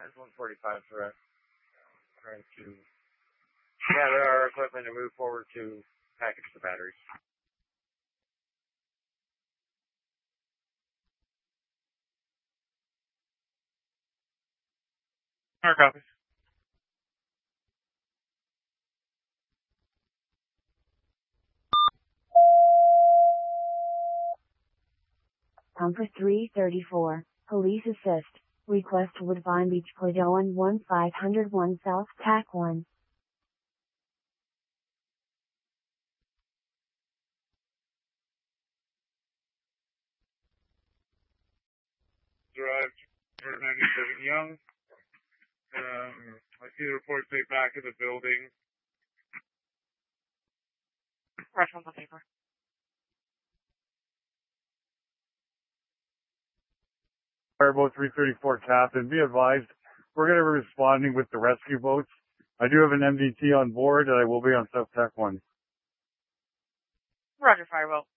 That's 145 for us. Trying to gather our equipment and move forward to package the batteries. Our copies. Compass 334, police assist. Request Woodbine Beach, Cledowan 1501 South, TAC 1. Drive 97 Young. I see the report say back of the building. Rush on the paper. Fireboat 334 Captain, be advised, we're going to be responding with the rescue boats. I do have an MDT on board, and I will be on South Tech 1. Roger, Fireboat.